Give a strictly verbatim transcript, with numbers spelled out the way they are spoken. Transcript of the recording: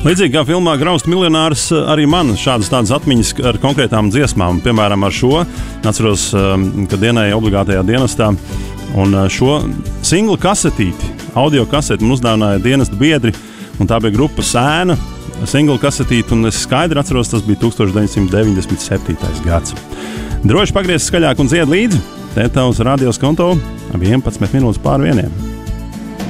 Līdzīgi kā filmā Graust miljonārs, arī man šādas tādas atmiņas ar konkrētām dziesmām. Piemēram, ar šo atceros, ka dienēja obligātajā dienestā. Un šo singlu kasetīti, audio kaseti man uzdāvināja dienesta biedri. Un tā bija grupa Sēna, singlu kasetīti. Un es skaidri atceros, tas bija deviņdesmit deviņdesmit septītais gads. Droši pagriez skaļāk un dzied līdzi. Te tavs radios konto vienpadsmit minūtes pār vieniem.